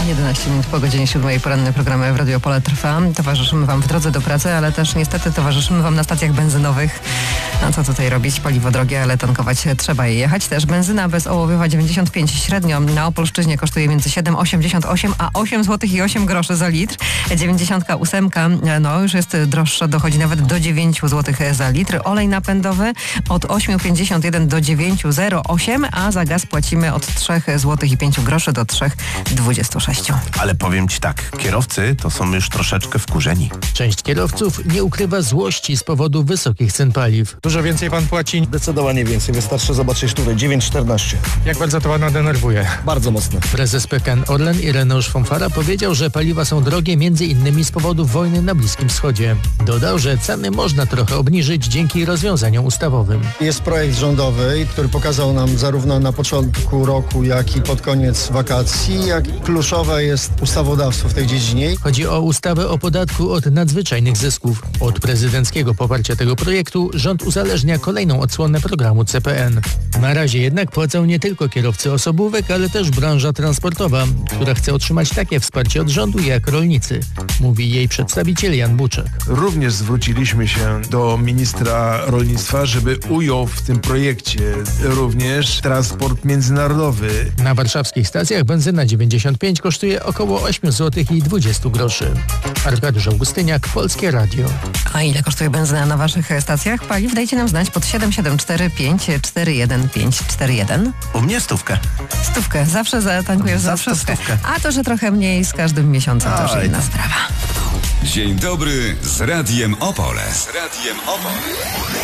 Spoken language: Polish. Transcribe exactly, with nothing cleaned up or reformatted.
jedenaście minut po godzinie siódmej poranne programy w Radio Opole trwa. Towarzyszymy Wam w drodze do pracy, ale też niestety towarzyszymy Wam na stacjach benzynowych. No co tutaj robić? Paliwo drogie, ale tankować trzeba je jechać. Też benzyna bezołowiowa dziewięćdziesiąt pięć średnio na Opolszczyźnie kosztuje między siedem osiemdziesiąt osiem a osiem złotych i osiem groszy za litr. dziewięćdziesiąt osiem no już jest droższa, dochodzi nawet do dziewięć złotych za litr. Olej napędowy od osiem pięćdziesiąt jeden do dziewięć zero osiem, a za gaz płacimy od trzy złote i pięć groszy do trzy dwadzieścia sześć. Ale powiem Ci tak, kierowcy to są już troszeczkę wkurzeni. Część kierowców nie ukrywa złości z powodu wysokich cen paliw. Dużo więcej pan płaci? Zdecydowanie więcej. Wystarczy zobaczyć tutaj dziewięć czternaście. Jak bardzo to pana denerwuje? Bardzo mocno. Prezes P K N Orlen Ireneusz Fonfara powiedział, że paliwa są drogie między innymi z powodu wojny na Bliskim Wschodzie. Dodał, że ceny można trochę obniżyć dzięki rozwiązaniom ustawowym. Jest projekt rządowy, który pokazał nam zarówno na początku roku, jak i pod koniec wakacji, jak kluczowe jest ustawodawstwo w tej dziedzinie. Chodzi o ustawę o podatku od nadzwyczajnych zysków. Od prezydenckiego poparcia tego projektu rząd uzależnia kolejną odsłonę programu C P N. Na razie jednak płacą nie tylko kierowcy osobówek, ale też branża transportowa, która chce otrzymać takie wsparcie od rządu jak rolnicy, mówi jej przedstawiciel Jan Buczek. Również zwróciliśmy się do ministra rolnictwa, żeby ujął w tym projekcie również transport międzynarodowy. Na warszawskich stacjach benzyna dziewięćdziesiąt pięć kosztuje około osiem złotych i dwadzieścia groszy. Arkadiusz Augustyniak, Polskie Radio. A ile kosztuje benzyna na Waszych stacjach paliw? Dajcie nam znać pod siedem siedem cztery pięć cztery jeden pięć cztery jeden. U mnie stówkę. Stówkę. Zawsze zatankujesz za Zawsze stówkę. stówkę. A to, że trochę mniej z każdym miesiącem, to już Oj, inna tam. sprawa. Dzień dobry z Radiem Opole. Z Radiem Opole.